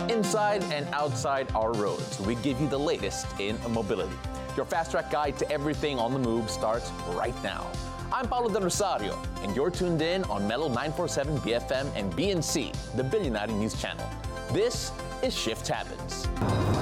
Inside and outside our roads, we give you the latest in mobility. Your fast-track guide to everything on the move starts right now. I'm Paulo Del Rosario, and you're tuned in on Mellow 947 BFM and BNC, the Billionaire News Channel. This is Shift Happens.